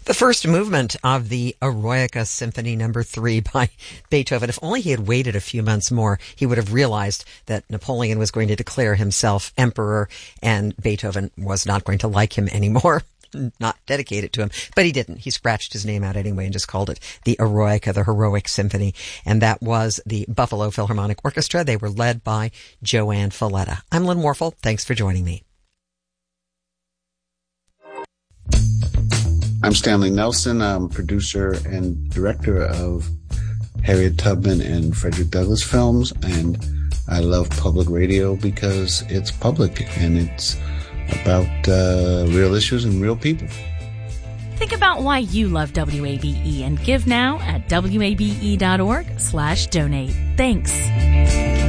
The first movement of the Eroica Symphony No. 3 by Beethoven. If only he had waited a few months more, he would have realized that Napoleon was going to declare himself emperor and Beethoven was not going to like him anymore, not dedicate it to him. But he didn't. He scratched his name out anyway and just called it the Eroica, the Heroic Symphony. And that was the Buffalo Philharmonic Orchestra. They were led by Joanne Falletta. I'm Lynn Warfel. Thanks for joining me. I'm Stanley Nelson. I'm producer and director of Harriet Tubman and Frederick Douglass films, and I love public radio because it's public and it's about real issues and real people. Think about why you love WABE and give now at wabe.org/donate. Thanks.